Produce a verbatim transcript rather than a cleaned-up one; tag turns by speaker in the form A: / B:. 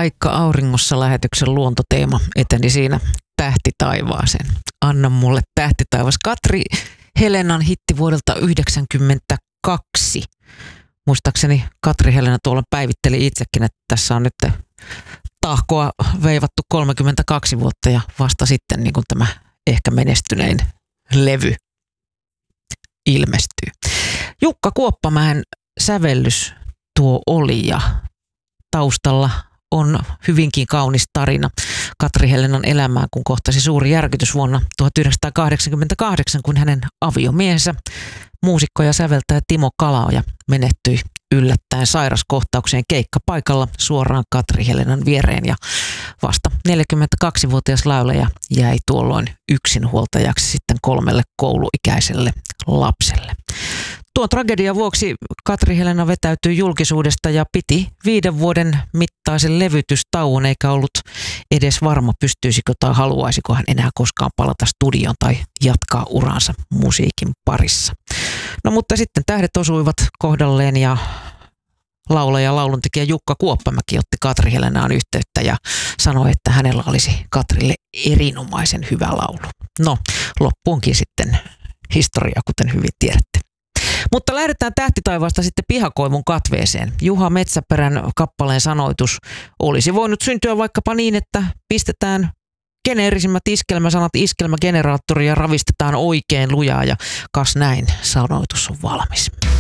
A: Paikka auringossa -lähetyksen luontoteema eteni siinä Tähti taivaaseen. Anna mulle tähti taivas. Katri Helenan hitti vuodelta yhdeksänkymmentäkaksi. Muistaakseni Katri Helena tuolla päivitteli itsekin, että tässä on nyt tahkoa veivattu kolmekymmentäkaksi vuotta ja vasta sitten niin kuin tämä ehkä menestynein levy ilmestyy. Jukka Kuoppamäen sävellys tuo oli ja taustalla on hyvinkin kaunis tarina Katri Helenan elämää, kun kohtasi suuri järkytys vuonna tuhatyhdeksänsataakahdeksankymmentäkahdeksan, kun hänen aviomiehensä, muusikko ja säveltäjä Timo Kalaoja menehtyi yllättäen sairaskohtaukseen keikkapaikalla suoraan Katri Helenan viereen, ja vasta neljäkymmentäkaksivuotias laulaja jäi tuolloin yksinhuoltajaksi sitten kolmelle kouluikäiselle lapselle. Tuon tragedian vuoksi Katri Helena vetäytyi julkisuudesta ja piti viiden vuoden mittaisen levytystauon, eikä ollut edes varma, pystyisikö tai haluaisiko hän enää koskaan palata studioon tai jatkaa uransa musiikin parissa. No mutta sitten tähdet osuivat kohdalleen ja laulaja ja lauluntekijä Jukka Kuoppamäki otti Katri Helenaan yhteyttä ja sanoi, että hänellä olisi Katrille erinomaisen hyvä laulu. No, loppuunkin sitten historia, kuten hyvin tiedätte. Mutta lähdetään Tähtitaivaasta sitten Pihakoivun katveeseen. Juha Metsäperän kappaleen sanoitus olisi voinut syntyä vaikkapa niin, että pistetään geneerisimmät iskelmäsanat iskelmägeneraattoriin ja ravistetaan oikein lujaa, ja kas näin, sanoitus on valmis.